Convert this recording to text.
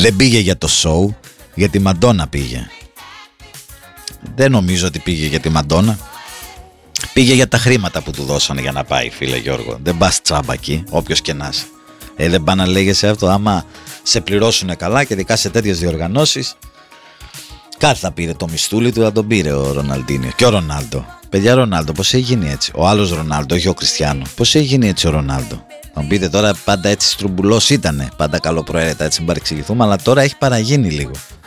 Δεν πήγε για το show, για τη Μαντόνα πήγε. Δεν νομίζω ότι πήγε για τη Μαντόνα. Πήγε για τα χρήματα που του δώσανε για να πάει, φίλε Γιώργο. Δεν πας τσάμπα εκεί, όποιος και να είσαι. Δεν πάνε να λέγεσαι αυτό, άμα σε πληρώσουν καλά και ειδικά σε τέτοιες διοργανώσεις. Κάτι θα πήρε το μισθούλι του, θα τον πήρε ο Ροναλντίνιο. Και ο Ρονάλντο. Παιδιά, Ρονάλντο, πώς έχει γίνει έτσι? Ο άλλος Ρονάλντο, όχι ο Κριστιάνο. Πώς έχει γίνει έτσι ο Ρονάλντο? Θα μου πείτε τώρα, πάντα έτσι στρουμπουλός ήτανε. Πάντα καλοπροαίρετα, έτσι μην παρεξηγηθούμε, αλλά τώρα έχει παραγίνει λίγο.